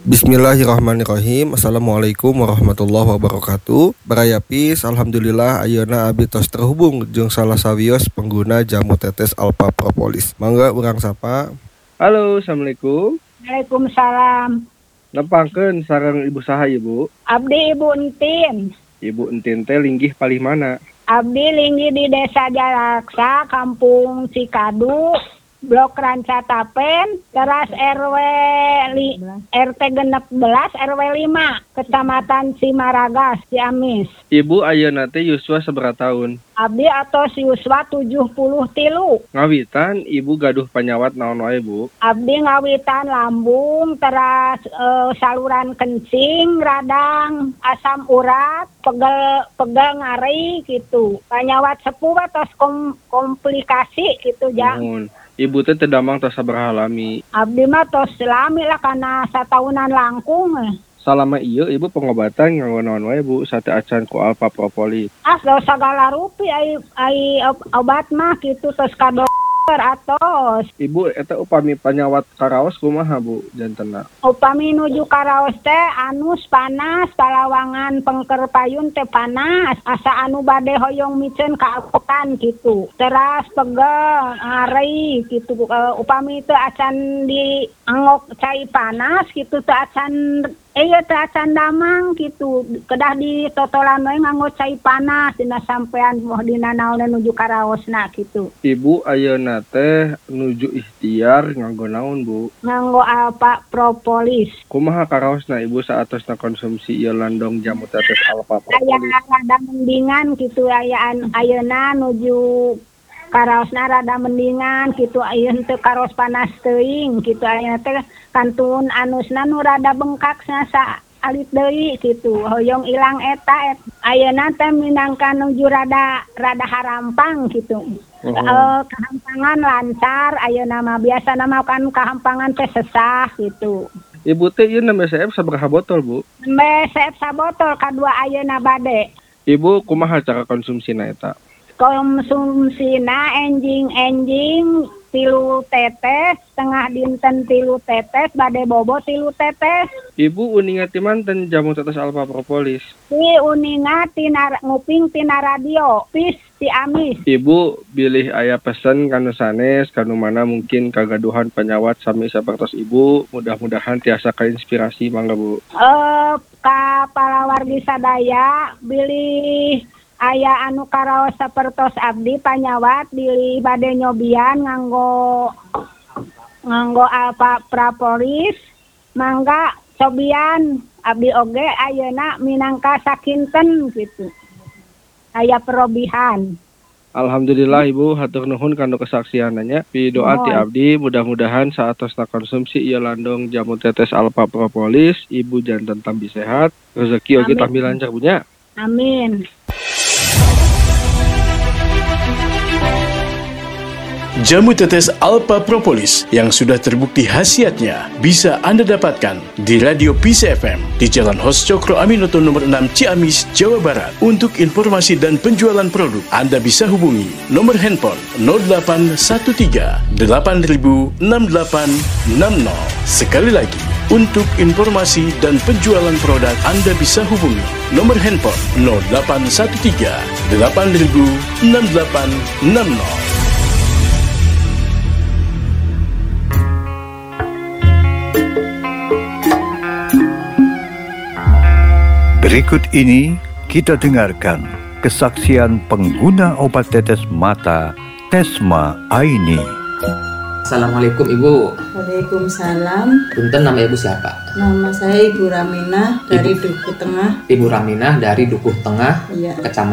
Bismillahirrahmanirrahim. Assalamualaikum warahmatullahi wabarakatuh. Barayapis, alhamdulillah ayeuna abdi tos terhubung jeung salah sawios pengguna jamu tetes Alpha Propolis. Mangga urang sapa. Halo, assalamualaikum. Waalaikumsalam. Nepangkeun sareng ibu saha ibu? Abdi Ibu Entin. Ibu Entin teh linggih palih mana? Abdi linggih di Desa Jalaksa, Kampung Cikadu, Blok Ranca Tapen, teras RT 16 RW 5, Kecamatan Simaragas, Ciamis. Ibu ayeuna teh yuswa sabaraha taun? Abdi atos yuswa 73. Ngawitan ibu gaduh panyawat naon wae, Bu? Abdi ngawitan lambung, teras saluran kencing, radang, asam urat, pegel ngari gitu. Panyawat sepuh atos komplikasi gitu ja. Ibu teh tedamang tos sabaraha lami? Abdi mah tos lami lah kana satahunan langkung. Salama ieu ibu pengobatan nganggo naon wae, Bu? Sate acan ku Alpha Propolis. Segala rupi ai obat mah gitu tos ka dokter atos. Ibu eta upami panyawat karaos kumaha, Bu, jantenna? Upami nuju karaos teh anus panas, palawangan pengker payun teh panas, asa anu bade hoyong micen kaapokan gitu. Teras pegel, ngari gitu. Upami teh acan di angok cai panas gitu teh acan teh acan damang gitu. Kedah di totolan we nganggo cai panas dina sampean moh dina naon nuju karaosna gitu. Ibu ayeuna teh nuju ikhtiar nganggo naon, Bu? Nganggo Alpha Propolis. Kumaha karaosna ibu saatosna konsumsi ieu landong jamu tetes Alpha Propolis? Aya rada mendingan gitu ayeuna nuju karaosna rada mendingan gitu ayeuna teu karos panas teuing gitu ayeuna teh kantun anusna nu rada bengkakna sa alit deui gitu hoyong ilang eta ayeuna teh minangka nuju rada harampang gitu. Kehampangan lancar ayeuna mah biasana mah kan kehampangan teh sesah gitu. Ibu teh ieu nembe CF sabaraha botol, Bu? Nembe CF sabotol kadua ayeuna bade. Ibu kumaha cara konsumsina eta? Konsumsina enjing 3 tetes, setengah dinten 3 tetes, bade bobo 3 tetes. Ibu uninga ti manten jamu tetes Alpha Propolis? Ti uninga nguping tina radio, pis Ciamis. Ibu bilih aya pesen kanu sanes, kanu mana mungkin kagaduhan panyawat sami sapertos ibu, mudah-mudahan tiasa kainspirasi mangga, Bu. Ka palawargi sadaya bilih aya anu karaos sapertos abdi panyawat bilih bade nyobian nganggo Alpha Propolis mangga cobian abdi oge ayeuna minangka sakinten gitu. Aya perobihan. Alhamdulillah Ibu, hatur nuhun kanu kesaksiananya. Pi doa ti abdi mudah-mudahan saatosna konsumsi ieu landong jamu tetes Alpha Propolis, Ibu janten tambi sehat, rezeki oge tambi lancar punya. Amin. Jamu tetes Alpha Propolis yang sudah terbukti khasiatnya bisa Anda dapatkan di Radio Peace FM di Jalan Hos Cokro Aminoto nomor 6 Ciamis, Jawa Barat. Untuk informasi dan penjualan produk, Anda bisa hubungi nomor handphone 0813 8000 6860. Sekali lagi, untuk informasi dan penjualan produk, Anda bisa hubungi nomor handphone 0813 8000 6860. Berikut ini kita dengarkan kesaksian pengguna obat tetes mata Tesma Aini. Assalamualaikum Ibu. Waalaikumsalam. Punten, nama Ibu siapa? Nama saya Ibu Raminah dari Dukuh Tengah. Ibu Raminah dari Dukuh Tengah, Iya. Kecamatan